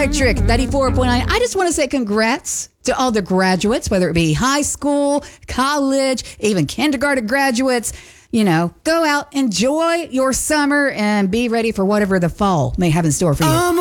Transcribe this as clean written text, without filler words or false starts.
Electric 94.9. I just want to say congrats to all the graduates, whether it be high school, college, even kindergarten graduates. You know, go out, enjoy your summer, and be ready for whatever the fall may have in store for you.